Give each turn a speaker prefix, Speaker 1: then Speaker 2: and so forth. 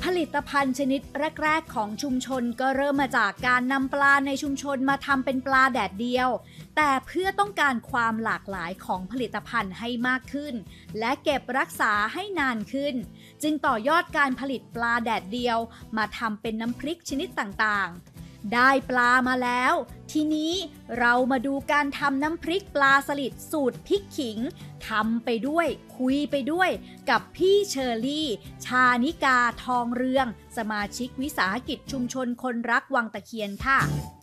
Speaker 1: ผลิตภัณฑ์ชนิดแรกๆของชุมชนก็เริ่มมาจากการนำปลาในชุมชนมาทำเป็นปลาแดดเดียวแต่เพื่อต้องการความหลากหลายของผลิตภัณฑ์ให้มากขึ้นและเก็บรักษาให้นานขึ้นจึงต่อยอดการผลิตปลาแดดเดียวมาทำเป็นน้ำพริกชนิดต่างๆได้ปลามาแล้วทีนี้เรามาดูการทำน้ำพริกปลาสลิดสูตรพริกขิงทำไปด้วยคุยไปด้วยกับพี่เชอรี่ชานิกาทองเรืองสมาชิกวิสาหกิจชุมชนคนรักวังตะเคียนค่ะ